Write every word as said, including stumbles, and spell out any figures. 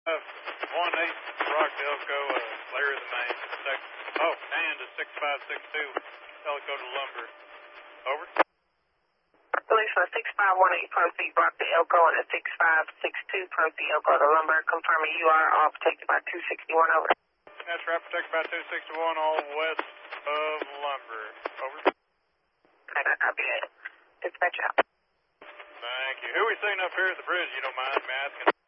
Uh, one eight Rock Elko, uh, Larry the main. Sec oh, and a six five six two Elko to Lumber. Over. Police for six five one eight proceed Rock to Elko and a six five six two proceed Elko to Lumber. Confirming you are all protected by two sixty-one. Over. That's right, protected by two sixty-one, all west of Lumber. Over. I copy that. Dispatch out. Thank you. Who are we seeing up here at the bridge? You don't mind me asking?